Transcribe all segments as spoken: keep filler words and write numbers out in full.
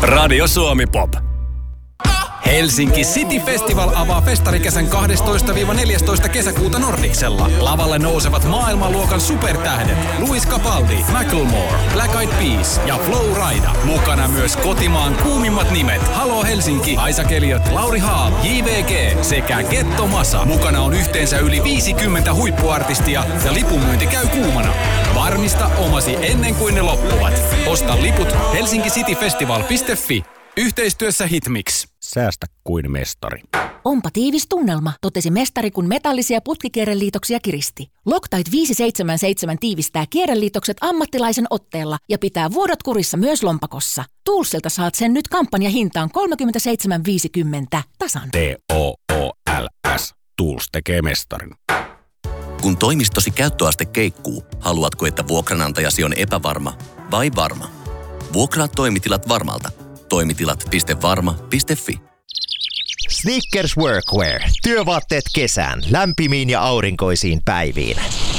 Radio Suomi Pop. Helsinki City Festival avaa festarikesän kahdestoista neljästoista kesäkuuta Nordicsella. Lavalle nousevat maailmanluokan supertähdet Luis Capaldi, Macklemore, Black Eyed Peas ja Flow Rida. Mukana myös kotimaan kuumimmat nimet Halo Helsinki, Isaac Elliot, Lauri Haal, J V G sekä Getto Masa. Mukana on yhteensä yli viisikymmentä huippuartistia ja lipunmyynti käy kuumana. Varmista omasi ennen kuin ne loppuvat. Osta liput helsinkicityfestival piste fi. Yhteistyössä Hitmix. Säästä kuin mestari. Onpa tiivis tunnelma, totesi mestari, kun metallisia putkikierreliitoksia kiristi. Loctite viisi seitsemän seitsemän tiivistää kierreliitokset ammattilaisen otteella ja pitää vuodot kurissa myös lompakossa. Toolsilta saat sen nyt kampanjahintaan kolmekymmentäseitsemän viisikymmentä tasan. T O O L S. Tools tekee mestarin. Kun toimistosi käyttöaste keikkuu, haluatko, että vuokranantajasi on epävarma vai varma? Vuokraa toimitilat varmalta. Toimitilat piste varma piste fi. Snickers Workwear. Työvaatteet kesään, lämpimiin ja aurinkoisiin päiviin.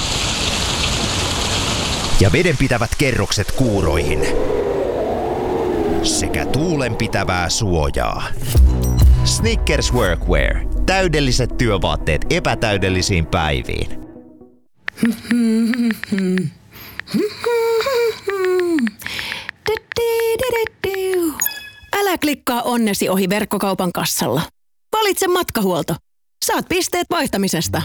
Ja vedenpitävät kerrokset kuuroihin. Sekä tuulenpitävää suojaa. Snickers Workwear. Täydelliset työvaatteet epätäydellisiin päiviin. Älä klikkaa onnesi ohi verkkokaupan kassalla. Valitse matkahuolto. Saat pisteet vaihtamisesta.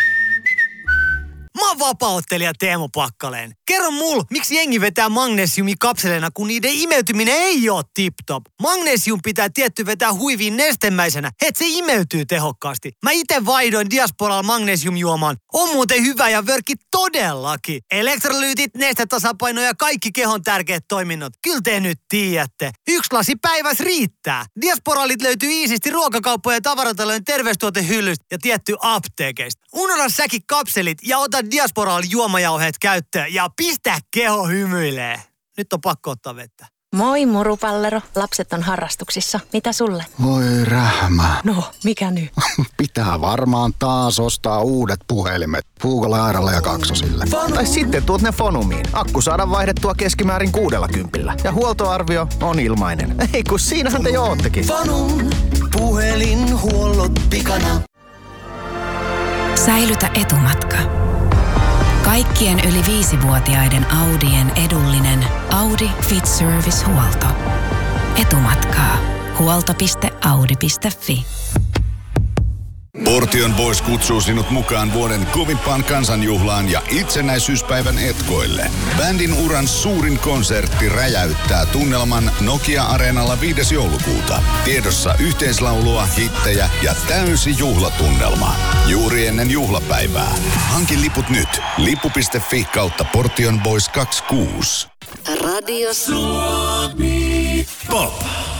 Mä oon vapaa-ottelija Teemu Pakkaleen. Kerro mul, miksi jengi vetää magnesiumikapseleina, kun niiden imeytyminen ei oo tip-top. Magnesium pitää tietty vetää huiviin nestemäisenä, et se imeytyy tehokkaasti. Mä ite vaihdoin Diasporalla magnesiumjuomaan. On muuten hyvä ja vörkki todellakin. Elektrolyytit, nestetasapaino ja kaikki kehon tärkeät toiminnot. Kyllä te nyt tiedätte. Yksi lasi päivässä riittää. Diasporalit löytyy iisisti ruokakauppojen ja tavaratalojen terveystuotehyllystä ja tietty apteekeista. Unohda säkin kapselit ja ota Diasporal juomajauheet käyttöön ja pistä keho hymyilee. Nyt on pakko ottaa vettä. Moi murupallero, lapset on harrastuksissa. Mitä sulle? Voi rähmä. No, mikä nyt? Pitää varmaan taas ostaa uudet puhelimet. Puukolle, Airalle ja Kaksosille. Tai sitten tuot ne Fonumiin. Akku saadaan vaihdettua keskimäärin kuudella kympillä. Ja huoltoarvio on ilmainen. Ei kun siinähän te jo oottekin. Fonum, puhelinhuollot pikana. Säilytä etumatka. Kaikkien yli viisivuotiaiden Audien edullinen Audi Fit Service-huolto. Etumatkaa. huolto piste audi piste fi. Portion Boys kutsuu sinut mukaan vuoden kovimpaan kansanjuhlaan ja itsenäisyyspäivän etkoille. Bändin uran suurin konsertti räjäyttää tunnelman Nokia-areenalla viides joulukuuta. Tiedossa yhteislaulua, hittejä ja täysi juhlatunnelma. Juuri ennen juhlapäivää. Hankin liput nyt. lippu piste fi kautta Portion Boys kaksikymmentäkuusi. Radio Suomi Pop.